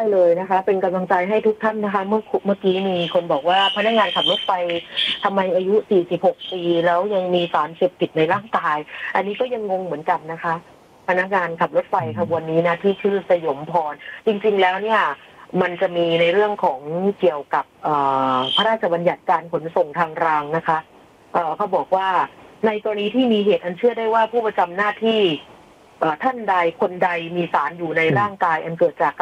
เลยนะคะเป็นกำลังใจให้ทุกท่านนะคะเมื่อกี้มีคนบอกว่าพนักงานขับรถไฟทำไมอายุ46ปีแล้วยังมีสารเสพติดในร่างกายอันนี้ก็ยังงงเหมือนกันนะคะพนักงานขับรถไฟขบวนนี้นะที่ชื่อสยมพรจริงๆแล้วเนี่ยมันจะมีในเรื่องของเกี่ยวกับพระราชบัญญัติการขนส่งทางรางนะคะเขาบอกว่าในกรณีที่มีเหตุอันเชื่อได้ว่าผู้ประจำหน้าที่ท่านใดคนใดมีสารอยู่ในร่างกายอันเกิดจาก